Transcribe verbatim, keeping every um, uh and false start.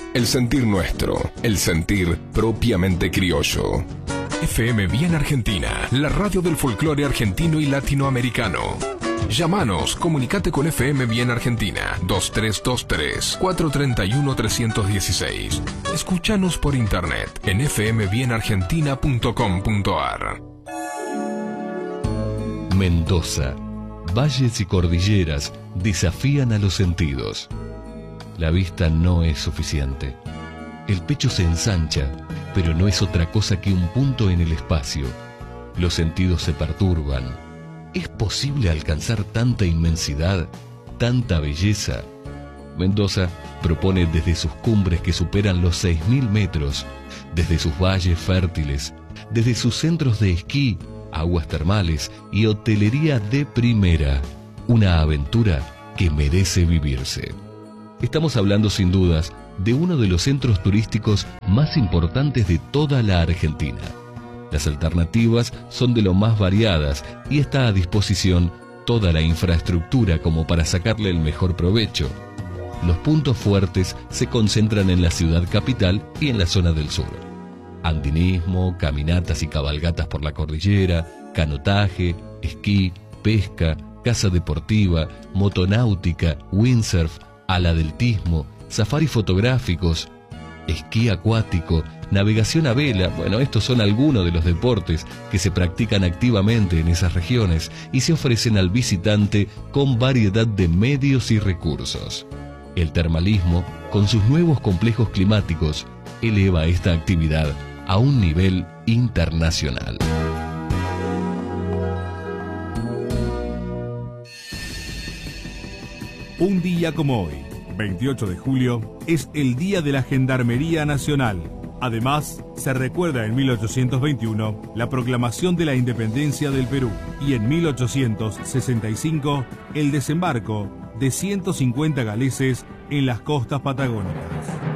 el sentir nuestro, el sentir propiamente criollo. F M Bien Argentina, la radio del folclore argentino y latinoamericano. Llámanos, comunicate con F M Bien Argentina, dos tres dos tres, cuatro tres uno, tres uno seis. Escúchanos por internet en f m bien argentina punto com punto a r. Mendoza. Valles y cordilleras desafían a los sentidos. La vista no es suficiente. El pecho se ensancha, pero no es otra cosa que un punto en el espacio. Los sentidos se perturban. ¿Es posible alcanzar tanta inmensidad, tanta belleza? Mendoza propone desde sus cumbres que superan los seis mil metros, desde sus valles fértiles, desde sus centros de esquí, aguas termales y hotelería de primera, una aventura que merece vivirse. Estamos hablando sin dudas de uno de los centros turísticos más importantes de toda la Argentina. Las alternativas son de lo más variadas y está a disposición toda la infraestructura como para sacarle el mejor provecho. Los puntos fuertes se concentran en la ciudad capital y en la zona del sur. Andinismo, caminatas y cabalgatas por la cordillera, canotaje, esquí, pesca, caza deportiva, motonáutica, windsurf, aladeltismo, safari fotográficos, esquí acuático, navegación a vela. Bueno, estos son algunos de los deportes que se practican activamente en esas regiones y se ofrecen al visitante con variedad de medios y recursos. El termalismo, con sus nuevos complejos climáticos, eleva esta actividad a un nivel internacional. Un día como hoy, veintiocho de julio, es el Día de la Gendarmería Nacional. Además, se recuerda en mil ochocientos veintiuno la proclamación de la independencia del Perú y en mil ochocientos sesenta y cinco el desembarco de ciento cincuenta galeses en las costas patagónicas.